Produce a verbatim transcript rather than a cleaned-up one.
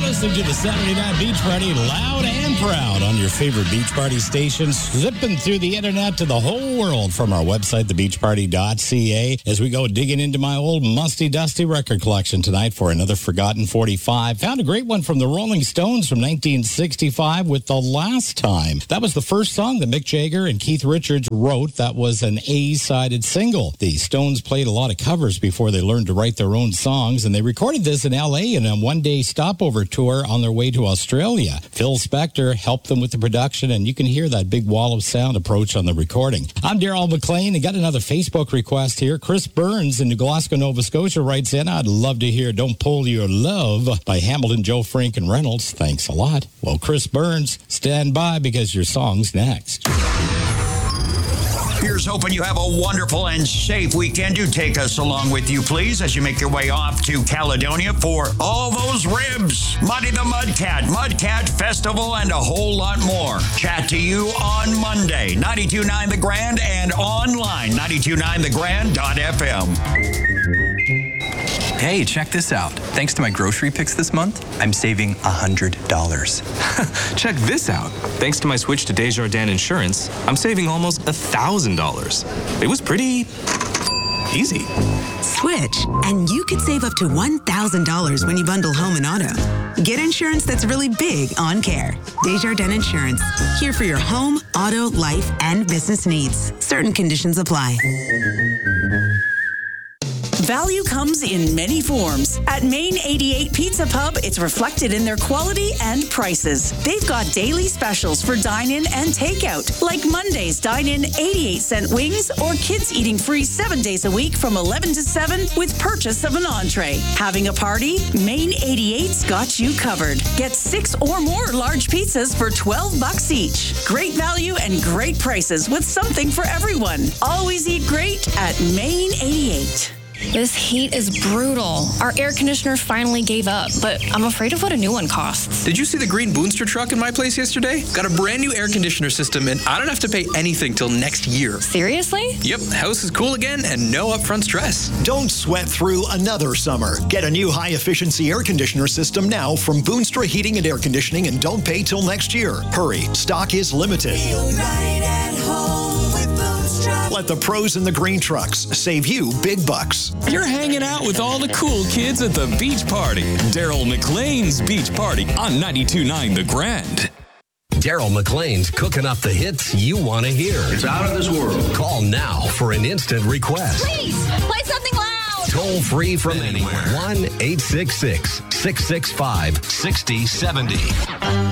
listening to the Saturday Night Beach Party loud and proud on your favorite beach party station, zipping through the internet to the whole world from our website, the beach party dot c a, as we go digging into my old musty dusty record collection tonight for another Forgotten forty-five. Found a great one from the Rolling Stones from nineteen sixty-five with The Last Time. That was the first song that Mick Jagger and Keith Richards wrote. That was an A-sided single. The Stones played a lot of covers before they learned to write their own songs, and they recorded this in L A in a one-day stopover tour on their way to Australia. Phil Spector helped them with the production, and you can hear that big wall of sound approach on the recording. I'm Daryl McLean. I got another Facebook request here. Chris Burns in Glasgow, Nova Scotia writes in, I'd love to hear Don't Pull Your Love by Hamilton, Joe Frank, and Reynolds. Thanks a lot. Well, Chris Burns, stand by because your song's next. Here's hoping you have a wonderful and safe weekend. Do take us along with you, please, as you make your way off to Caledonia for all those ribs, Muddy the Mudcat, Mudcat Festival, and a whole lot more. Chat to you on Monday, ninety-two point nine The Grand, and online, ninety-two point nine the grand dot f m. Hey, check this out. Thanks to my grocery picks this month, I'm saving one hundred dollars. Check this out. Thanks to my switch to Desjardins Insurance, I'm saving almost one thousand dollars. It was pretty easy. Switch, and you could save up to one thousand dollars when you bundle home and auto. Get insurance that's really big on care. Desjardins Insurance, here for your home, auto, life, and business needs. Certain conditions apply. Value comes in many forms. At Main eighty-eight Pizza Pub, it's reflected in their quality and prices. They've got daily specials for dine-in and takeout, like Monday's dine-in eighty-eight cent wings, or kids eating free seven days a week from eleven to seven with purchase of an entree. Having a party? Main eighty-eight's got you covered. Get six or more large pizzas for twelve bucks each. Great value and great prices with something for everyone. Always eat great at Main eighty-eight. This heat is brutal. Our air conditioner finally gave up, but I'm afraid of what a new one costs. Did you see the green Boonstra truck in my place yesterday? Got a brand new air conditioner system, and I don't have to pay anything till next year. Seriously? Yep, house is cool again and no upfront stress. Don't sweat through another summer. Get a new high-efficiency air conditioner system now from Boonstra Heating and Air Conditioning, and don't pay till next year. Hurry, stock is limited. Feel right at home with Boonstra. Let the pros in the green trucks save you big bucks. You're hanging out with all the cool kids at the beach party. Daryl McLean's Beach Party on ninety-two point nine The Grand. Daryl McLean's cooking up the hits you want to hear. It's out of this world. Call now for an instant request. Please, play something loud. Toll free from anywhere. one eight six six, six six five, six zero seven zero.